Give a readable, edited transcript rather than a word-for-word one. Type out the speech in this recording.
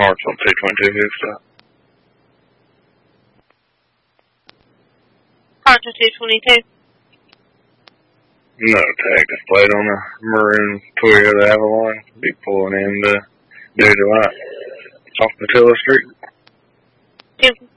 Marks on 222 Hoofstop. Marks on 222. No tag displayed on the maroon Toyota Avalon. Be pulling into Daisy Light off Matilda Street. Yep.